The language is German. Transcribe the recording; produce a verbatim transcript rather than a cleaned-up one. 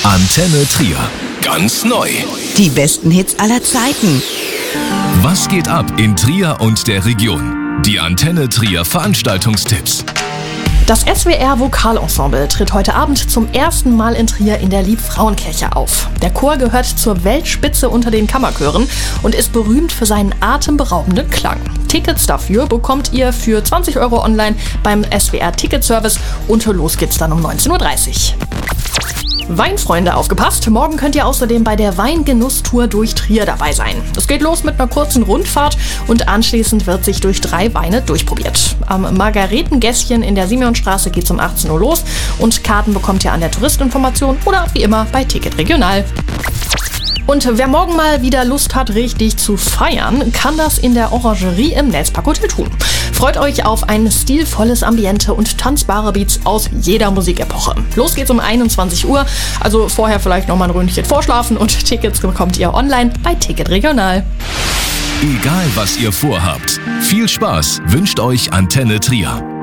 Antenne Trier. Ganz neu. Die besten Hits aller Zeiten. Was geht ab in Trier und der Region? Die Antenne Trier Veranstaltungstipps. Das S W R Vokalensemble tritt heute Abend zum ersten Mal in Trier in der Liebfrauenkirche auf. Der Chor gehört zur Weltspitze unter den Kammerchören und ist berühmt für seinen atemberaubenden Klang. Tickets dafür bekommt ihr für zwanzig Euro online beim S W R Ticketservice und los geht's dann um neunzehn Uhr dreißig. Weinfreunde, aufgepasst! Morgen könnt ihr außerdem bei der Weingenusstour durch Trier dabei sein. Es geht los mit einer kurzen Rundfahrt und anschließend wird sich durch drei Weine durchprobiert. Am Margaretengässchen in der Simeonstraße geht's um achtzehn Uhr los und Karten bekommt ihr an der Touristinformation oder wie immer bei Ticket Regional. Und wer morgen mal wieder Lust hat, richtig zu feiern, kann das in der Orangerie im Nelspark Hotel tun. Freut euch auf ein stilvolles Ambiente und tanzbare Beats aus jeder Musikepoche. Los geht's um einundzwanzig Uhr, also vorher vielleicht noch mal ein Ründchen vorschlafen und Tickets bekommt ihr online bei Ticket Regional. Egal was ihr vorhabt, viel Spaß wünscht euch Antenne Trier.